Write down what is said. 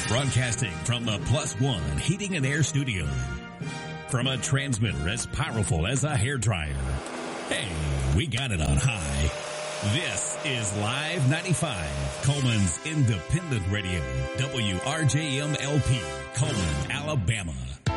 Broadcasting from the Plus One Heating and Air Studio. From a transmitter as powerful as a hairdryer. Hey, we got it on high. This is Live 95, Coleman's independent radio. WRJMLP, Coleman, Alabama.